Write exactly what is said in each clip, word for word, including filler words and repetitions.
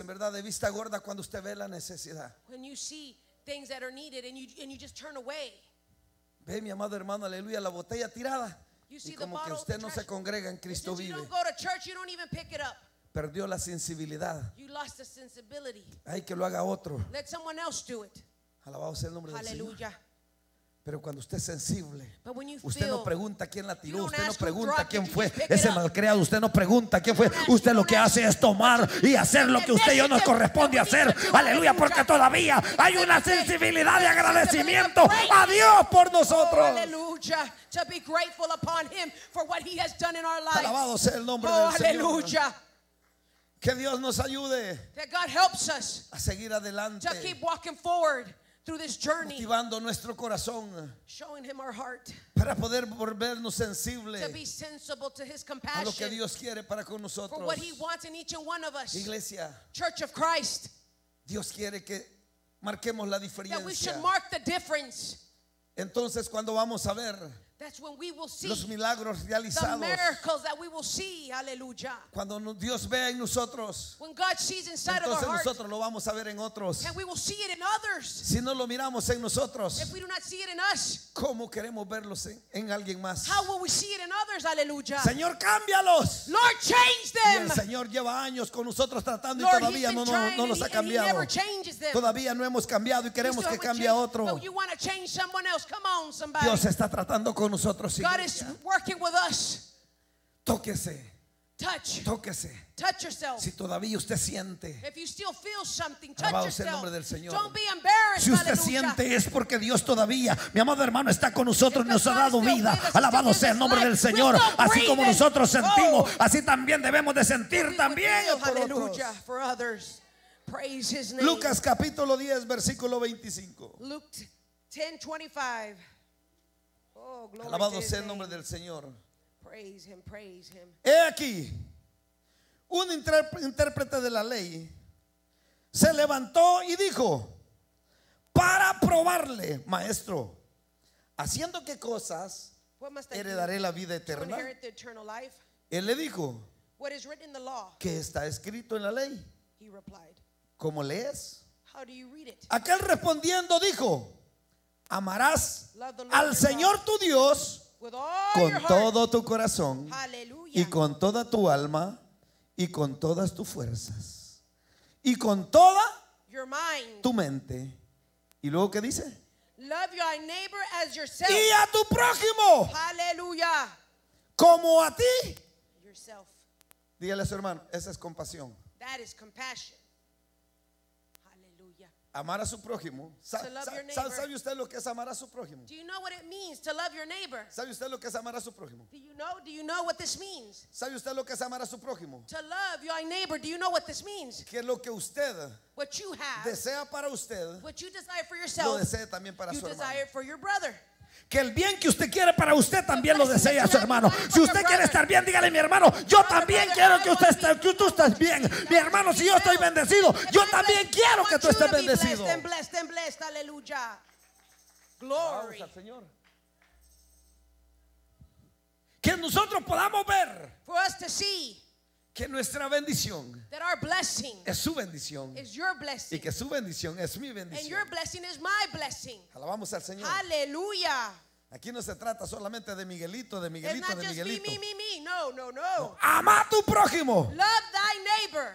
verdad de vista gorda cuando usted ve la necesidad. When you see things that are needed and you and you just turn away. Ve, mi amado hermano, aleluya, la botella tirada. You Y see the como que bottle, usted the no trash. se congrega en And Cristo since you vive. don't go to church, you don't even pick it up. Perdió la sensibilidad. You lost the sensibility. Hay que lo haga otro. Let someone else do it. Alabado sea el nombre del Señor. Hallelujah. Pero cuando usted es sensible, But when you usted no feel, pregunta quién la you tiró, don't usted no ask who pregunta dropped quién it, you fue just pick ese it up. malcriado, usted no pregunta quién fue. You don't ask, Usted you lo don't que ask. hace es tomar y hacer lo que usted y yo nos corresponde hacer. Aleluya, porque todavía hay una sensibilidad de agradecimiento a Dios por Oh, nosotros. hallelujah. To be grateful upon Him for what He has done in our lives. Alabado sea el nombre Oh, del Señor. hallelujah. Que Dios nos ayude That God helps us a seguir adelante, to keep walking forward through this journey, motivando nuestro corazón showing Him our heart, para poder volvernos to sensibles be sensible to His a lo que compassion Dios quiere para con for nosotros. what He wants in each and one of us. Iglesia, Church of Christ, Dios quiere que marquemos la that we diferencia. should mark the difference. Entonces, cuando vamos a ver That's when we will see los milagros the realizados, miracles that we will see. Hallelujah. cuando no- Dios vea en nosotros, When God sees inside of our entonces heart, nosotros lo vamos a ver en otros. and we will see it in others. Si no lo miramos en nosotros, If we do not see it in us, ¿cómo queremos verlos en, en alguien más? how will we see it in others? Hallelujah. Señor, cámbialos. Lord, change Y el them. Señor lleva años con nosotros tratando y Lord, He's todavía been no, no, trying no and los he, ha and he cambiado. never changes them. Todavía no hemos cambiado y We queremos still que haven't cambie a changed, otro. but you want to change someone else. Come on, somebody. Dios está tratando con nosotros. God is Iglesia. working with us. Tóquese, Touch. tóquese. Touch yourself. Si todavía usted siente, If you still feel something, touch alabado sea el yourself. nombre del Señor. Don't be embarrassed. si usted Hallelujah. siente es porque Dios todavía, mi amado hermano, está con nosotros, If nos ha God dado is still vida. with us, Alabado still sea el gives nombre us del life, Señor. we're still Así como breathing. nosotros sentimos, Oh. así también debemos de sentir We también feel, por otros. hallelujah, for others. Praise His name. Lucas capítulo diez, versículo veinticinco. Luke ten twenty-five. Oh, glory Alabado to His sea el name. nombre del Señor. Praise Him, praise Him. He aquí, un inter- intérprete de la ley se levantó y dijo, para probarle, maestro, ¿haciendo qué cosas What must I do heredaré la vida to eterna? inherit the eternal life? Él le dijo, What is written in the law? ¿qué está escrito en la ley? He replied. ¿Cómo lees? How do you read it? Aquel respondiendo dijo, amarás Love the Lord al your Señor God tu Dios with all con your heart. todo tu corazón Hallelujah. y con toda tu alma y con todas tus fuerzas y con toda Your mind. tu mente. ¿Y luego qué dice? Love your neighbor as yourself. Y a tu prójimo Hallelujah. como a ti. Yourself. Dígale a su hermano, esa es compasión. That is compassion. Hallelujah. Amar a su prójimo. Sa- To love sa- your sa- neighbor. ¿Sabe usted lo que es amar a su prójimo? Do you know what it means to love your neighbor? ¿Sabe usted lo que es amar a su prójimo? Do you know? Do you know what this means? ¿Sabe usted lo que es amar a su prójimo? To love your neighbor. Do you know what this means? Que lo que usted What you have, desea para usted, what you desire for lo yourself, desee también para you su hermano. desire for your brother. Que el bien que usted quiere para usted también lo desea a su hermano. Si usted quiere estar bien, dígale, mi hermano, yo también quiero que usted esté, que tú estés bien. Mi hermano, si yo estoy bendecido, yo también quiero que tú estés bendecido. And blessed and blessed. Hallelujah. Glory. Vamos al Señor. Que nosotros podamos ver For us to see que nuestra bendición that our blessing es su bendición is your y blessing. que su bendición es mi And bendición. your blessing is my blessing. Alabamos al Señor. Hallelujah. Aquí no se trata solamente de Miguelito, de It's Miguelito, not de just me, Miguelito. me, me, me. No, no, no. Ama a tu prójimo Love thy neighbor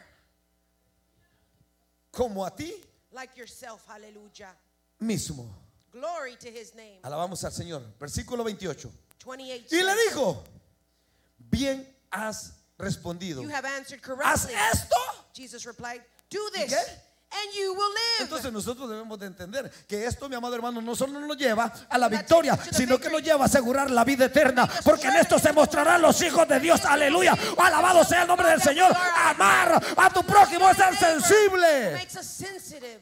como a ti like yourself. Hallelujah. mismo. Glory to his name. Alabamos al Señor. Versículo veintiocho. twenty-eight. Y le says, dijo, bien has respondido. You have answered Haz correctly. esto. Jesus replied, do this qué? and you will live. Entonces nosotros debemos de entender que esto, mi amado hermano, no solo nos lleva a la victoria, sino que nos lleva a asegurar la vida eterna, porque en esto se mostrarán los hijos de Dios. Aleluya. Alabado sea el nombre del Señor. Amar a tu prójimo es ser It sensible. makes us sensitive.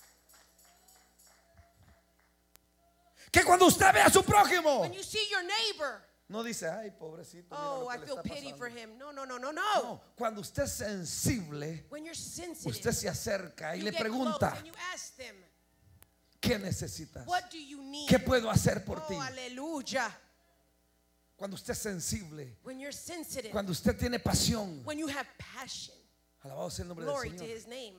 Que cuando usted ve a su prójimo, When you see your neighbor, no dice, ay, pobrecito, mira oh, lo que I le feel está pity for pasando. him. No, no, no, no, no. No, cuando usted es sensible, When you're sensitive, usted se acerca y you le get pregunta, close and you ask them, ¿qué necesitas? what do you need? ¿Qué puedo hacer por ti? Oh, hallelujah. Cuando usted es sensible, When you're sensitive, cuando usted tiene pasión, when you have passion, alabado sea el nombre del glory to Señor. his name.